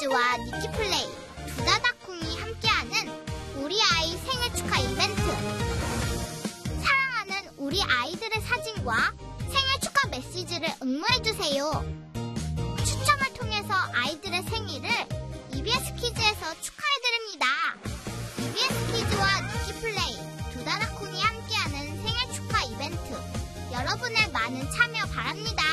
키즈와 니키플레이, 두다다콩이 함께하는 우리 아이 생일 축하 이벤트. 사랑하는 우리 아이들의 사진과 생일 축하 메시지를 응모해주세요. 추첨을 통해서 아이들의 생일을 EBS 키즈에서 축하해드립니다. EBS 키즈와 니키플레이, 두다다콩이 함께하는 생일 축하 이벤트. 여러분의 많은 참여 바랍니다.